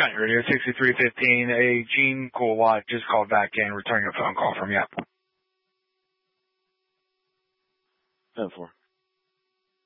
County Radio 6315, a Gene Coolwatt just called back in, returning a phone call from you. 10-4.